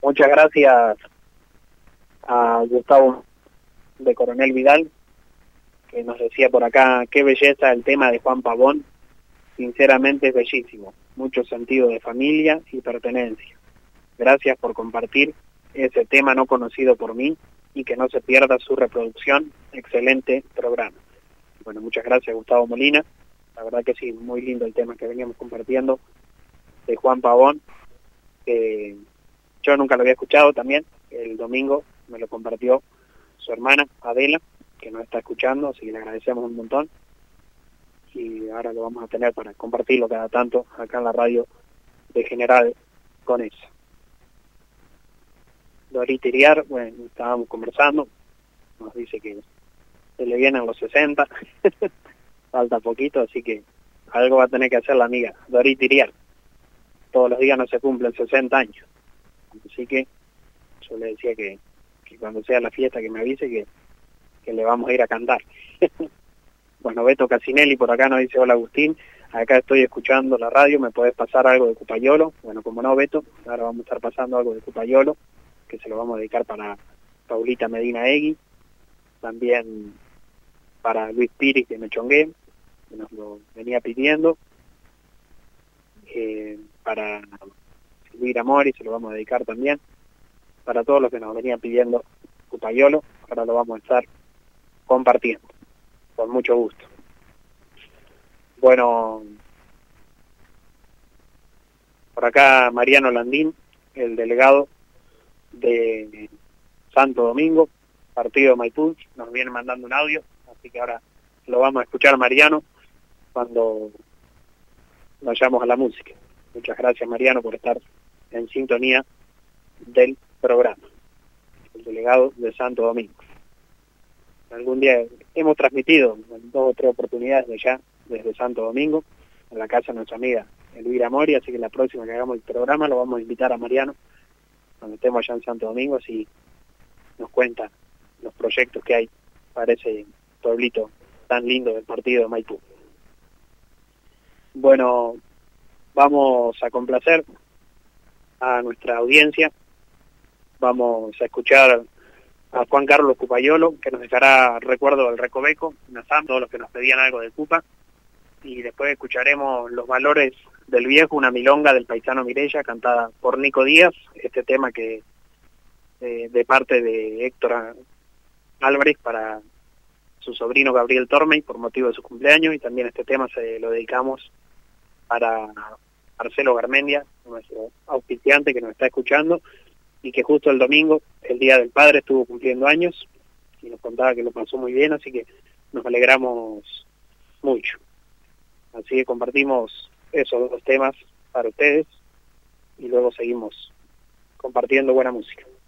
muchas gracias a Gustavo de Coronel Vidal, que nos decía por acá, qué belleza el tema de Juan Pavón, sinceramente es bellísimo, mucho sentido de familia y pertenencia. Gracias por compartir ese tema no conocido por mí y que no se pierda su reproducción. Excelente programa. Bueno, muchas gracias Gustavo Molina, la verdad que sí, muy lindo el tema que veníamos compartiendo de Juan Pavón, que yo nunca lo había escuchado también, el domingo me lo compartió su hermana Adela, que nos está escuchando, así que le agradecemos un montón, y ahora lo vamos a tener para compartirlo cada tanto acá en la radio de General con eso. Dorita Iriar, bueno, estábamos conversando, nos dice que se le vienen los 60, falta poquito, así que algo va a tener que hacer la amiga Dorita Iriar. Todos los días no se cumplen 60 años, así que yo le decía que cuando sea la fiesta que me avise que le vamos a ir a cantar. Bueno, Beto Casinelli por acá nos dice, hola Agustín, acá estoy escuchando la radio, ¿me podés pasar algo de Cupayolo? Bueno, como no, Beto, ahora vamos a estar pasando algo de Cupayolo, que se lo vamos a dedicar para Paulita Medina Egui, también para Luis Piri, que me chongué, que nos lo venía pidiendo, para Silvira Mori, se lo vamos a dedicar también, para todos los que nos venían pidiendo Cupayolo, ahora lo vamos a estar compartiendo, con mucho gusto. Bueno, por acá Mariano Landín, el delegado de Santo Domingo, partido de Maipú, nos viene mandando un audio, así que ahora lo vamos a escuchar Mariano cuando vayamos a la música. Muchas gracias Mariano por estar en sintonía del programa, el delegado de Santo Domingo. Algún día hemos transmitido en 2 o 3 oportunidades de allá, desde Santo Domingo, en la casa de nuestra amiga Elvira Mori, así que la próxima que hagamos el programa lo vamos a invitar a Mariano, cuando estemos allá en Santo Domingo, así nos cuenta los proyectos que hay para ese pueblito tan lindo del partido de Maipú. Bueno, vamos a complacer a nuestra audiencia, vamos a escuchar a Juan Carlos Cupayolo, que nos dejará recuerdo del Recoveco, Nazam, todos los que nos pedían algo de Cupa, y después escucharemos Los Valores del Viejo, una milonga del paisano Mireya, cantada por Nico Díaz, este tema que de parte de Héctor Álvarez para su sobrino Gabriel Tormey por motivo de su cumpleaños, y también este tema se lo dedicamos para Marcelo Garmendia, nuestro auspiciante que nos está escuchando, y que justo el domingo, el Día del Padre, estuvo cumpliendo años, y nos contaba que lo pasó muy bien, así que nos alegramos mucho. Así que compartimos esos 2 temas para ustedes, y luego seguimos compartiendo buena música.